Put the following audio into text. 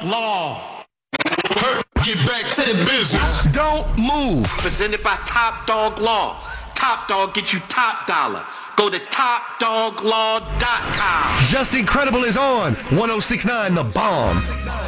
Law. Get back to the business. Don't move. Presented by Top Dog Law. Top Dog get you top dollar. Go to TopDogLaw.com. Just Incredible is on 1069 The Bomb.